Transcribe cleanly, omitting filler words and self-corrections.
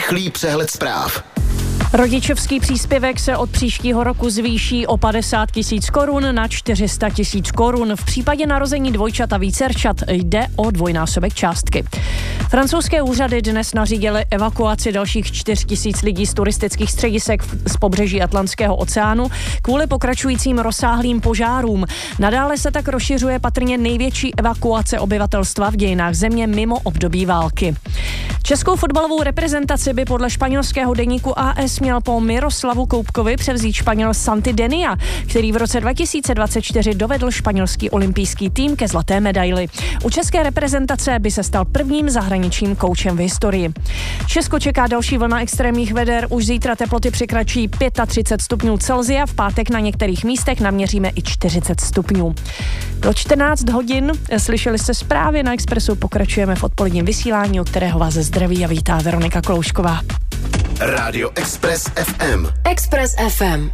Rychlý přehled zpráv. Rodičovský příspěvek se od příštího roku zvýší o 50 000 korun na 400 000 korun. V případě narození dvojčat a vícerčat jde o dvojnásobek částky. Francouzské úřady dnes nařídily evakuaci dalších 4 000 lidí z turistických středisek z pobřeží Atlantského oceánu kvůli pokračujícím rozsáhlým požárům. Nadále se tak rozšiřuje patrně největší evakuace obyvatelstva v dějinách země mimo období války. Českou fotbalovou reprezentaci by podle španělského deníku AS měl po Miroslavu Koupkovi převzít Španěl Santi Denia, který v roce 2024 dovedl španělský olympijský tým ke zlaté medaili. U české reprezentace by se stal prvním zahraničním koučem v historii. Česko čeká další vlna extrémních veder. Už zítra teploty překračují 35 stupňů Celsia, v pátek na některých místech naměříme i 40 stupňů. Do 14 hodin slyšeli jste zprávy na Expressu, pokračujeme v odpoledním vysílání, u kterého vás zdraví a vítá Veronika Kloušková. Rádio Express FM. Express FM.